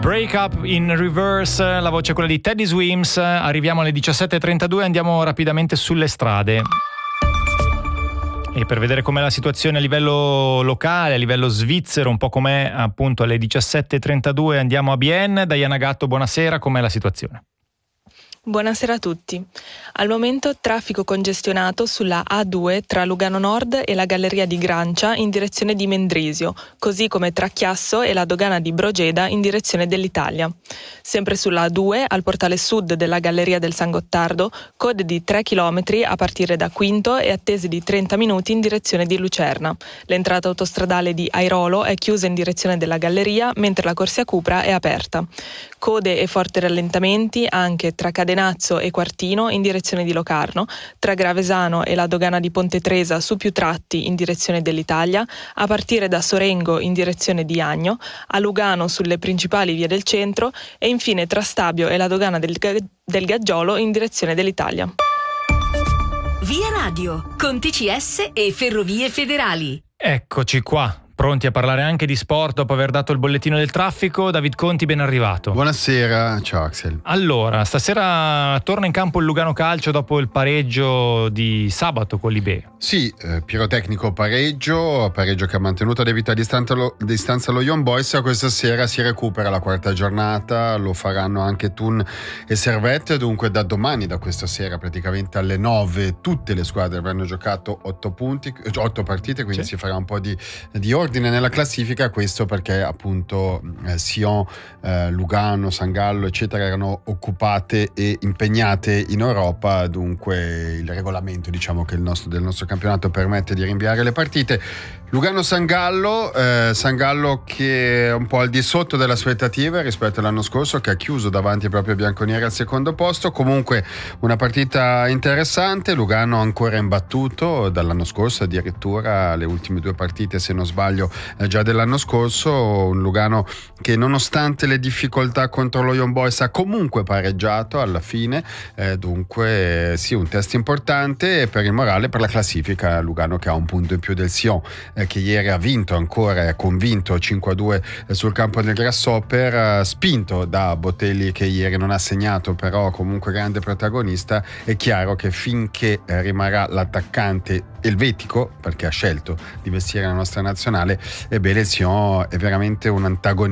Break Up in Reverse, la voce è quella di Teddy Swims. Arriviamo alle 17:32, andiamo rapidamente sulle strade. E per vedere com'è la situazione a livello locale, a livello svizzero, un po' com'è appunto alle 17:32, andiamo a Bienne. Diana Gatto, buonasera, com'è la situazione? Buonasera a tutti. Al momento traffico congestionato sulla A2 tra Lugano Nord e la Galleria di Grancia in direzione di Mendrisio, così come tra Chiasso e la dogana di Brogeda in direzione dell'Italia. Sempre sulla A2, al portale sud della Galleria del San Gottardo, code di 3 km a partire da Quinto e attese di 30 minuti in direzione di Lucerna. L'entrata autostradale di Airolo è chiusa in direzione della Galleria, mentre la corsia Cupra è aperta. Code e forti rallentamenti anche tra Cadenazzo e Quartino in direzione di Locarno, tra Gravesano e la dogana di Ponte Tresa su più tratti in direzione dell'Italia, a partire da Sorengo in direzione di Agno, a Lugano sulle principali vie del centro e infine tra Stabio e la dogana del Gaggiolo in direzione dell'Italia. Via Radio, con TCS e Ferrovie Federali. Eccoci qua. Pronti a parlare anche di sport dopo aver dato il bollettino del traffico. David Conti, ben arrivato. Buonasera, ciao Axel. Allora, stasera torna in campo il Lugano Calcio dopo il pareggio di sabato con l'Ibé. Sì, pirotecnico pareggio che ha mantenuto a debita distanza lo Young Boys. Questa sera si recupera la quarta giornata, lo faranno anche Thun e Servette. Dunque da domani, da questa sera praticamente alle 9, tutte le squadre avranno giocato 8 partite, quindi si farà un po' di ordine nella classifica. Questo perché appunto Sion, Lugano, San Gallo eccetera erano occupate e impegnate in Europa, dunque il regolamento del nostro campionato permette di rinviare le partite. Lugano-San Gallo che è un po' al di sotto delle aspettative rispetto all'anno scorso, che ha chiuso davanti proprio ai bianconeri al secondo posto. Comunque una partita interessante, Lugano ancora imbattuto dall'anno scorso, addirittura le ultime 2 partite se non sbaglio già dell'anno scorso. Un Lugano che nonostante le difficoltà contro lo Young Boys ha comunque pareggiato alla fine, dunque sì, un test importante per il morale, per la classifica. Lugano che ha un punto in più del Sion, che ieri ha vinto ancora, è convinto 5-2 sul campo del Grasshopper, spinto da Botelli che ieri non ha segnato, però comunque grande protagonista. È chiaro che finché rimarrà l'attaccante elvetico, perché ha scelto di vestire la nostra nazionale, ebbene il Sion è veramente un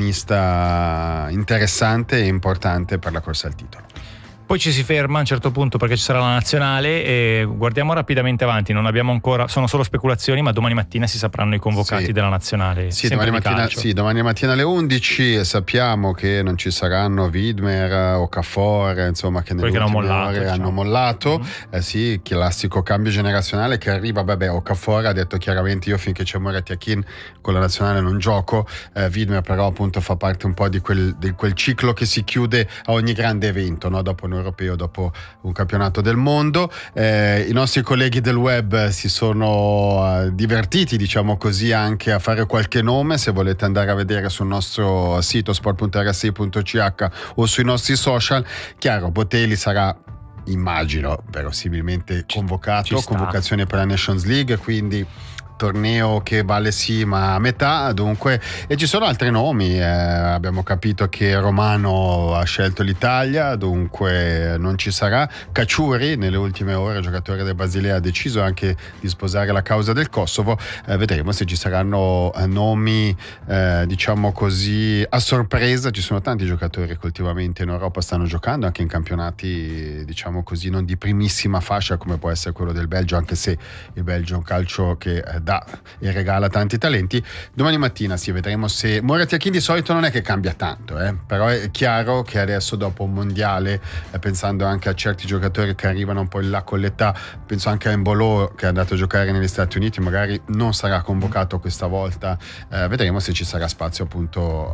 antagonista interessante e importante per la corsa al titolo. Poi ci si ferma a un certo punto perché ci sarà la nazionale e guardiamo rapidamente avanti. Non abbiamo ancora, sono solo speculazioni, ma domani mattina si sapranno i convocati della nazionale. Sì, domani mattina alle 11 sappiamo che non ci saranno Widmer o Okafor, insomma, che nelle ultime ore hanno mollato. Sì, classico cambio generazionale che arriva. Okafor ha detto chiaramente: io finché c'è Murat Yakin con la nazionale non gioco. Widmer però appunto fa parte un po' di quel ciclo che si chiude a ogni grande evento, no? Dopo un europeo, dopo un campionato del mondo. I nostri colleghi del web si sono divertiti, diciamo così, anche a fare qualche nome. Se volete andare a vedere sul nostro sito sport.rsi.ch o sui nostri social, chiaro, Botelli sarà, immagino, verosimilmente convocato, convocazione per la Nations League, quindi torneo che vale sì ma a metà, dunque. E ci sono altri nomi, abbiamo capito che Romano ha scelto l'Italia, dunque non ci sarà. Cacciuri nelle ultime ore, giocatore del Basilea, ha deciso anche di sposare la causa del Kosovo. Vedremo se ci saranno nomi diciamo così a sorpresa. Ci sono tanti giocatori che ultimamente in Europa stanno giocando anche in campionati diciamo così non di primissima fascia, come può essere quello del Belgio, anche se il Belgio è un calcio che dà e regala tanti talenti. Domani mattina vedremo se Murat Yakin di solito non è che cambia tanto, però è chiaro che adesso dopo un mondiale, pensando anche a certi giocatori che arrivano un po' in là con l'età, penso anche a Embolo che è andato a giocare negli Stati Uniti, magari non sarà convocato questa volta. Vedremo se ci sarà spazio appunto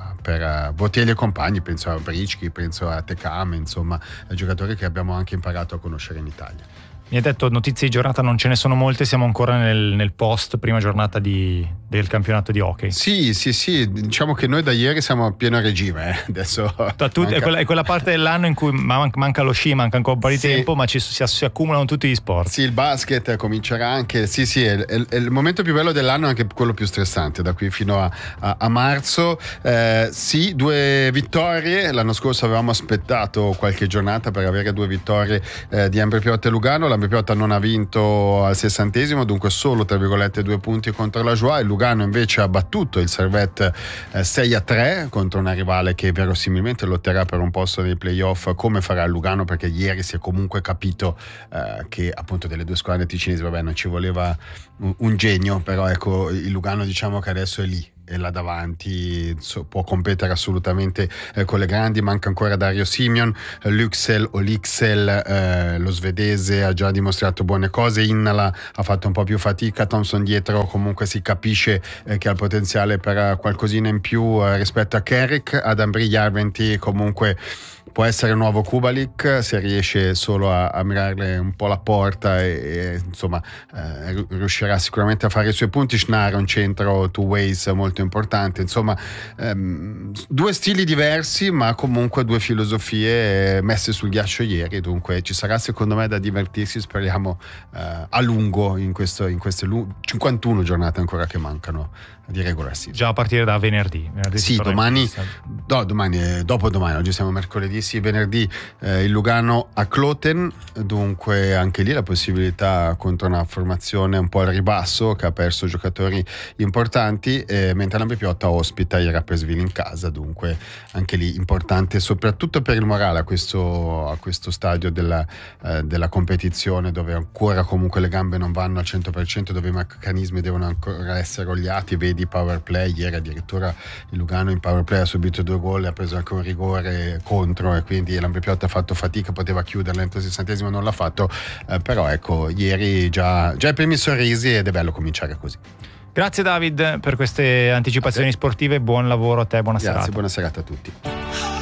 per Botelli e compagni, penso a Bricchi, penso a Tekam, insomma giocatori che abbiamo anche imparato a conoscere in Italia. Mi ha detto notizie di giornata non ce ne sono molte, siamo ancora nel post prima giornata di del campionato di hockey. Sì, diciamo che noi da ieri siamo a pieno regime. Adesso è quella parte dell'anno in cui manca lo sci, manca ancora un po' di tempo, ma si accumulano tutti gli sport. Sì, il basket comincerà anche. Sì, è il momento più bello dell'anno, anche quello più stressante, da qui fino a marzo. Sì, 2 vittorie. L'anno scorso avevamo aspettato qualche giornata per avere 2 vittorie di Ambri Piotta e Lugano. L'Ambri Piotta non ha vinto al 60°, dunque solo tra virgolette 2 punti contro la Joie. Lugano invece ha battuto il Servette 6-3 contro una rivale che verosimilmente lotterà per un posto nei playoff, come farà il Lugano, perché ieri si è comunque capito che appunto delle 2 squadre ticinesi, vabbè, non ci voleva un genio, però ecco, il Lugano diciamo che adesso è lì e là davanti può competere assolutamente con le grandi. Manca ancora Dario Simeon, Lycksel lo svedese ha già dimostrato buone cose, Innala ha fatto un po' più fatica, Thompson dietro comunque si capisce che ha il potenziale per qualcosina in più rispetto a Carrick. Ad Ambri Järventi comunque può essere un nuovo Kubalik se riesce solo a mirarle un po' la porta e insomma riuscirà sicuramente a fare i suoi punti. Schnarr è un centro two ways molto importante, insomma 2 stili diversi ma comunque 2 filosofie messe sul ghiaccio ieri, dunque ci sarà secondo me da divertirsi, speriamo a lungo in queste 51 giornate ancora che mancano di regular season. Già a partire da venerdì sì, dopodomani, oggi siamo mercoledì, sì, venerdì il Lugano a Kloten, dunque anche lì la possibilità contro una formazione un po' al ribasso che ha perso giocatori importanti, mentre l'Ambri Piotta ospita il Rapperswil in casa, dunque anche lì importante soprattutto per il morale a questo stadio della competizione, dove ancora comunque le gambe non vanno al 100%, dove i meccanismi devono ancora essere oliati. Vedi power play, ieri addirittura il Lugano in power play ha subito 2 gol e ha preso anche un rigore contro, e quindi l'Ambri Piotta ha fatto fatica, poteva chiuderla entro il 60°, non l'ha fatto, però ecco, ieri già i primi sorrisi ed è bello cominciare così. Grazie David per queste anticipazioni sportive, buon lavoro a te, buona serata. Grazie, buona serata a tutti.